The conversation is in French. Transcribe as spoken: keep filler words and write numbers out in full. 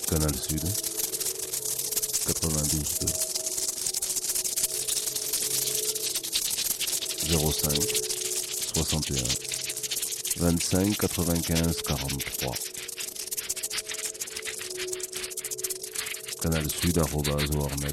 Canal Sud, quatre-vingt-douze deux. zéro cinq, soixante et un, vingt-cinq, quatre-vingt-quinze, quarante-trois. Canal Sud, arobase, warnet